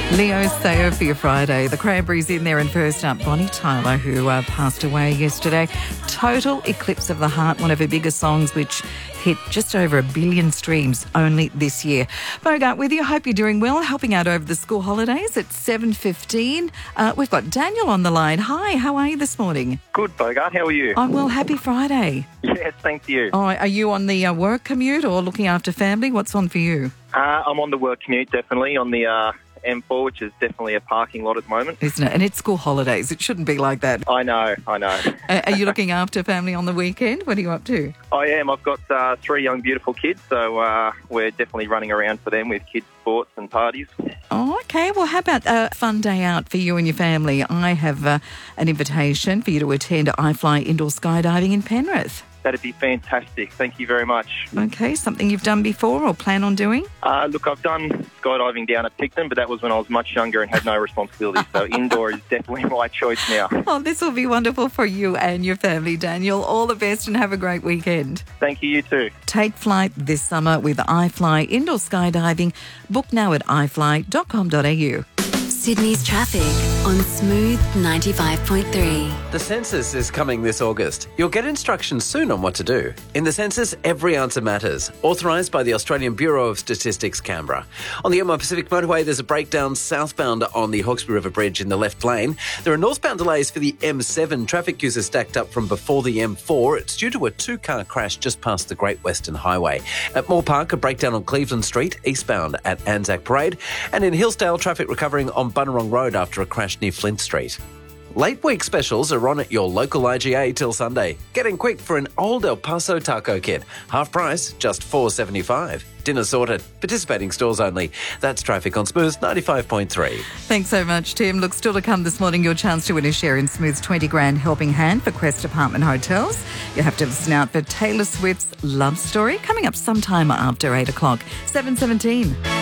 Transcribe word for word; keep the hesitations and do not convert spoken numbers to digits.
Leo Sayer for your Friday. The Cranberries in there, and first up, Bonnie Tyler, who uh, passed away yesterday. Total Eclipse of the Heart, one of her biggest songs, which hit just over a billion streams only this year. Bogart with you. Hope you're doing well, helping out over the school holidays at seven fifteen. Uh, we've got Daniel on the line. Hi, how are you this morning? Good, Bogart. How are you? I'm well. Happy Friday. Yes, thank you. Oh, are you on the uh, work commute or looking after family? What's on for you? Uh, I'm on the work commute, definitely, on the uh, M four, which is definitely a parking lot at the moment. Isn't it? And it's school holidays. It shouldn't be like that. I know, I know. uh, are you looking after family on the weekend? What are you up to? I am. I've got uh, three young, beautiful kids, so uh, we're definitely running around for them with kids' sports and parties. Oh, okay. Well, how about a fun day out for you and your family? I have uh, an invitation for you to attend iFly Indoor Skydiving in Penrith. That'd be fantastic. Thank you very much. Okay, something you've done before or plan on doing? Uh, look, I've done skydiving down at Picton, but that was when I was much younger and had no responsibilities, so indoor is definitely my choice now. Oh, this will be wonderful for you and your family, Daniel. All the best and have a great weekend. Thank you, you too. Take flight this summer with iFly Indoor Skydiving. Book now at i fly dot com dot a u. Sydney's traffic on Smooth ninety-five point three. The census is coming this August. You'll get instructions soon on what to do. In the census, every answer matters. Authorised by the Australian Bureau of Statistics, Canberra. On the M one Pacific Motorway, there's a breakdown southbound on the Hawkesbury River Bridge in the left lane. There are northbound delays for the M seven. Traffic queues are stacked up from before the M four. It's due to a two-car crash just past the Great Western Highway. At Moore Park, a breakdown on Cleveland Street, eastbound at Anzac Parade. And in Hillsdale, traffic recovering on Bunurong Road after a crash near Flint Street. Late week specials are on at your local I G A till Sunday. Get in quick for an old El Paso taco kit. Half price, just four dollars seventy-five. Dinner sorted. Participating stores only. That's traffic on Smooth ninety-five point three. Thanks so much, Tim. Look, still to come this morning, your chance to win a share in Smooth's twenty grand helping hand for Quest Apartment Hotels. You have to listen out for Taylor Swift's Love Story coming up sometime after eight o'clock. seven seventeen.